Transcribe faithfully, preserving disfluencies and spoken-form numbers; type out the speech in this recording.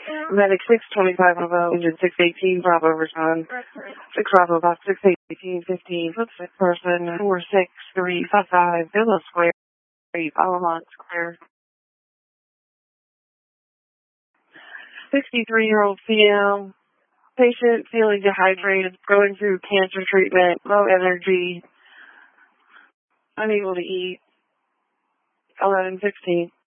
Medic six twenty-five Bravo, engine six eighteen Bravo return. six Bravo box six eighteen fifteen, footstep person four six three five five, Villa Square, Alamont Square. sixty-three-year-old female, patient feeling dehydrated, going through cancer treatment, low energy, unable to eat, eleven fifteen.